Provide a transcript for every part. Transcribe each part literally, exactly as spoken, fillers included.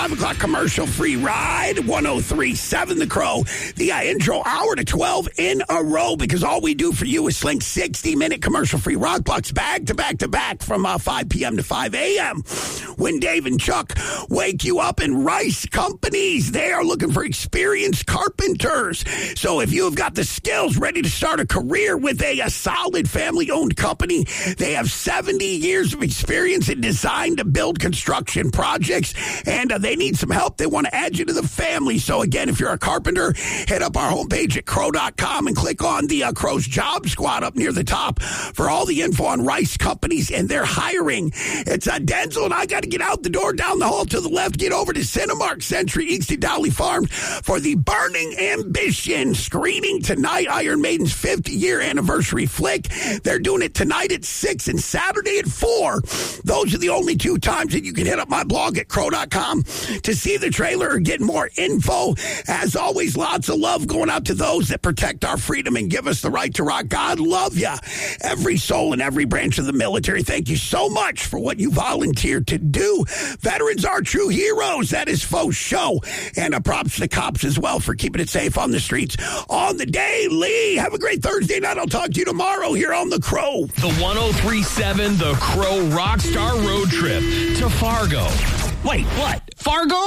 five o'clock commercial-free ride, one oh three point seven The Crow. The uh, intro hour to twelve in a row, because all we do for you is sling sixty-minute commercial-free rock blocks back to back to back from uh, five p.m. to five a.m. when Dave and Chuck wake you up. In Rice Companies, they are looking for experienced carpenters. So if you have got the skills ready to start a career with a, a solid family-owned company, they have seventy years of experience in design to build construction projects, and uh, they need some help. They want to add you to the family. So again, if you're a carpenter, head up our homepage at crow dot com and click on the uh, Crow's Job Squad up near the top for all the info on Rice Companies and their hiring. It's uh, Denzel and I got to get out the door, down the hall to the left, get over to Cinemark Century, Easton Dolly Farms for the Burning Ambition screening tonight, Iron Maiden's fifty-year anniversary flick. They're doing it tonight at six and Saturday at four. Those are the only two times that you can hit up my blog at crow dot com to see the trailer or get more info. As always, lots of love going out to those that protect our freedom and give us the right to rock. God love ya. Every soul in every branch of the military, thank you so much for what you volunteered to do. Veterans are true heroes. That is faux show. And uh, props to cops as well for keeping it safe on the streets on the daily. Have a great Thursday night. I'll talk to you tomorrow here on The Crow. The one oh three point seven The Crow Rockstar Road Trip to Fargo. Wait, what? Fargo?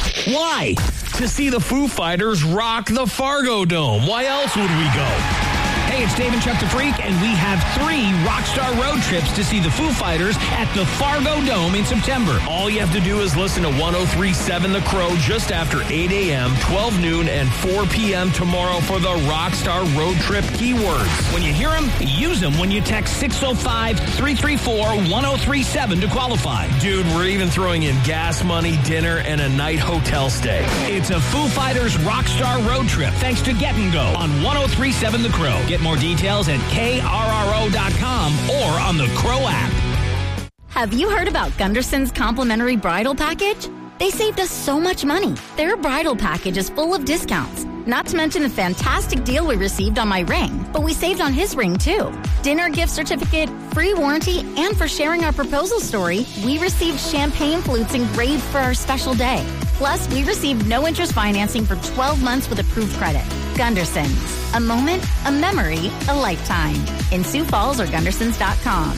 Why? To see the Foo Fighters rock the Fargo Dome. Why else would we go? Hey, it's Dave and Chuck the Freak, and we have three Rockstar road trips to see the Foo Fighters at the Fargo Dome in September. All you have to do is listen to one oh three point seven The Crow just after eight a.m., twelve noon, and four p.m. tomorrow for the Rockstar road trip keywords. When you hear them, use them when you text six oh five, three three four, one oh three seven to qualify. Dude, we're even throwing in gas money, dinner, and a night hotel stay. It's a Foo Fighters Rockstar road trip thanks to Get and Go on one oh three point seven The Crow. Get more details at K R R O dot com or on the Crow app. Have you heard about Gunderson's complimentary bridal package? They saved us so much money. Their bridal package is full of discounts. Not to mention the fantastic deal we received on my ring, but we saved on his ring too. Dinner gift certificate, free warranty, and for sharing our proposal story, we received champagne flutes engraved for our special day. Plus, we received no interest financing for twelve months with approved credit. Gunderson's. A moment, a memory, a lifetime. In Sioux Falls or Gundersons dot com.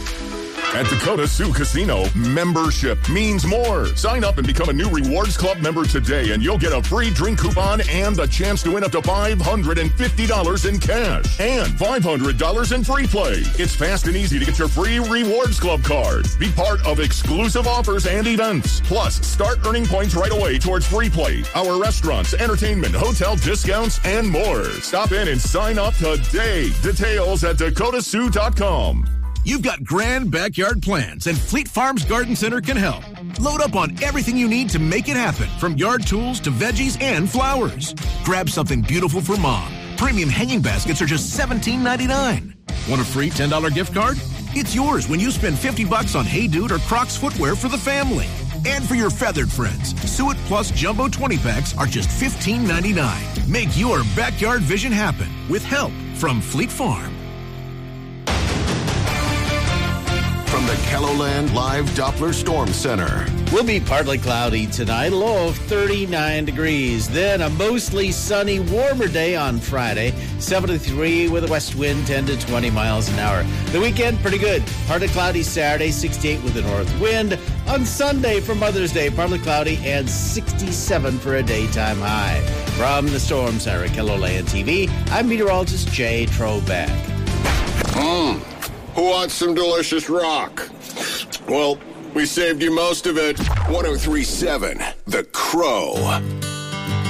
At Dakota Sioux Casino, membership means more. Sign up and become a new Rewards Club member today, and you'll get a free drink coupon and a chance to win up to five hundred fifty dollars in cash and five hundred dollars in free play. It's fast and easy to get your free Rewards Club card. Be part of exclusive offers and events. Plus, start earning points right away towards free play, our restaurants, entertainment, hotel discounts, and more. Stop in and sign up today. Details at Dakota Sioux dot com. You've got grand backyard plans, and Fleet Farms Garden Center can help. Load up on everything you need to make it happen, from yard tools to veggies and flowers. Grab something beautiful for mom. Premium hanging baskets are just seventeen ninety-nine. Want a free ten dollars gift card? It's yours when you spend fifty bucks on Hey Dude or Crocs footwear for the family. And for your feathered friends, Suet Plus Jumbo twenty packs are just fifteen ninety-nine. Make your backyard vision happen with help from Fleet Farm. From the Kelloland Live Doppler Storm Center. We'll be partly cloudy tonight, low of thirty-nine degrees. Then a mostly sunny, warmer day on Friday, seventy-three with a west wind, ten to twenty miles an hour. The weekend, pretty good. Partly cloudy Saturday, sixty-eight with a north wind. On Sunday for Mother's Day, partly cloudy and sixty-seven for a daytime high. From the Storm Center at Kelloland T V, I'm meteorologist Jay Trobeck. Mmm. Who wants some delicious rock? Well, we saved you most of it. one oh three point seven The Crow.